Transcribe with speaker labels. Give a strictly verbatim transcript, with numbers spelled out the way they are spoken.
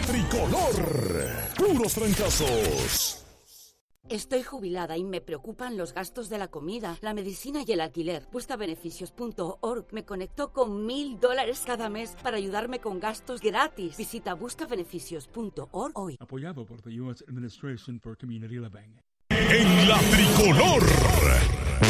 Speaker 1: tricolor. Puros trancazos.
Speaker 2: Estoy jubilada y me preocupan los gastos de la comida, la medicina y el alquiler. Buscabeneficios punto org me conectó con mil dólares cada mes para ayudarme con gastos gratis. Visita buscabeneficios punto org hoy.
Speaker 3: Apoyado por the U S Administration for Community Living.
Speaker 1: En la tricolor.